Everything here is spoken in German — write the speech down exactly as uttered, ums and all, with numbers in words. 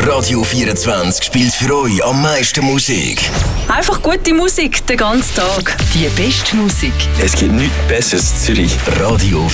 Radio vierundzwanzig spielt für euch am meisten Musik. Einfach gute Musik den ganzen Tag. Die beste Musik. Es gibt nichts Besseres in Zürich. Radio